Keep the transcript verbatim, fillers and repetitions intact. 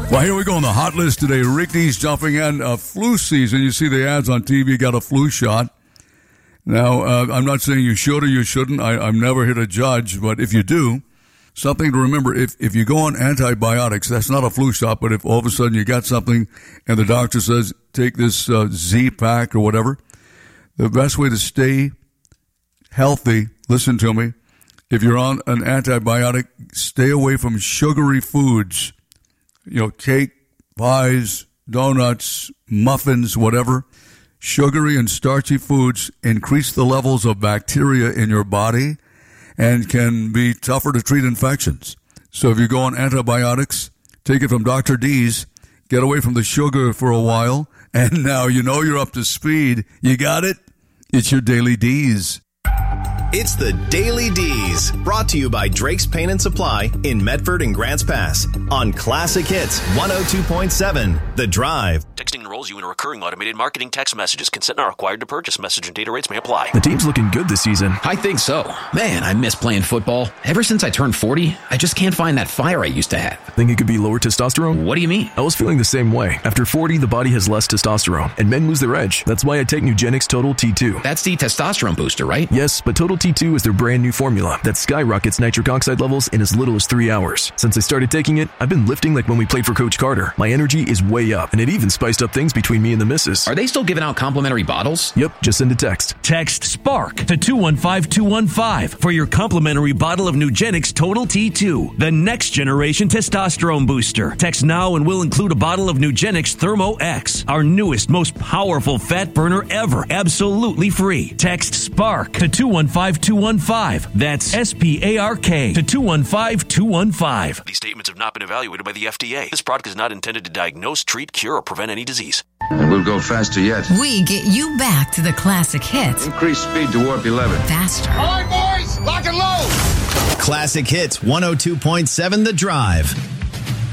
Well, here we go on the hot list today. Ricky's jumping in. Uh, flu season. You see the ads on T V, got a flu shot. Now, uh, I'm not saying you should or you shouldn't. I, I'm never here to judge, but if you do, something to remember, if, if you go on antibiotics, that's not a flu shot, but if all of a sudden you got something and the doctor says, take this uh, Z-Pack or whatever, the best way to stay healthy, listen to me, if you're on an antibiotic, stay away from sugary foods. You know, cake, pies, donuts, muffins, whatever. Sugary and starchy foods increase the levels of bacteria in your body and can be tougher to treat infections. So if you go on antibiotics, take it from Doctor D's, get away from the sugar for a while, and now you know you're up to speed. You got it? It's your Daily D's. It's the Daily D's, brought to you by Drake's Paint and Supply in Medford and Grants Pass on Classic Hits one oh two point seven, The Drive. Texting enrolls you in a recurring automated marketing text messages. Consent not required to purchase. Message and data rates may apply. The team's looking good this season. I think so. Man, I miss playing football. Ever since I turned forty, I just can't find that fire I used to have. Think it could be lower testosterone? What do you mean? I was feeling the same way. After forty, the body has less testosterone, and men lose their edge. That's why I take Nugenix Total T two. That's the testosterone booster, right? Yes, but Total T two is their brand new formula that skyrockets nitric oxide levels in as little as three hours. Since I started taking it, I've been lifting like when we played for Coach Carter. My energy is way up, and it even spiced up things between me and the missus. Are they still giving out complimentary bottles? Yep, just send a text. Text SPARK to two one five two one five for your complimentary bottle of Nugenix Total T two, the next generation testosterone booster. Text now and we'll include a bottle of Nugenix Thermo X, our newest, most powerful fat burner ever, absolutely free. Text SPARK to two one five two one five. That's S P A R K to two one five two one five. These statements have not been evaluated by the F D A. This product is not intended to diagnose, treat, cure, or prevent any disease. And we'll go faster yet. We get you back to the classic hits. Increase speed to warp eleven. Faster. All right, boys, lock and load. Classic Hits one oh two point seven, The Drive.